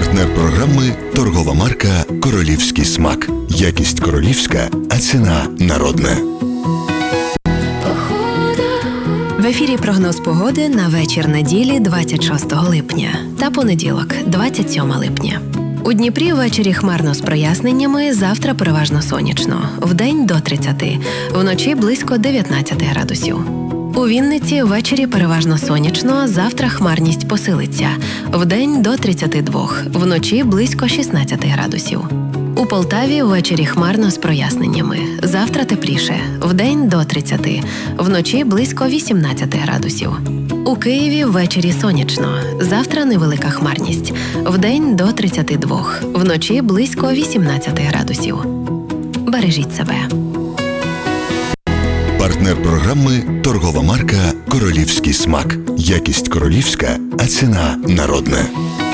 Партнер програми – торгова марка «Королівський смак». Якість королівська, а ціна народна. В ефірі прогноз погоди на вечір неділі 26 липня та понеділок 27 липня. У Дніпрі ввечері хмарно з проясненнями, завтра переважно сонячно. Вдень до 30, вночі близько 19 градусів. У Вінниці ввечері переважно сонячно, завтра хмарність посилиться. Вдень до 32, вночі близько 16 градусів. У Полтаві ввечері хмарно з проясненнями. Завтра тепліше. Вдень до 30, вночі близько 18 градусів. У Києві ввечері сонячно. Завтра невелика хмарність. Вдень до 32, вночі близько 18 градусів. Бережіть себе. Партнер програми – торгова марка «Королівський смак». Якість королівська, а ціна народна.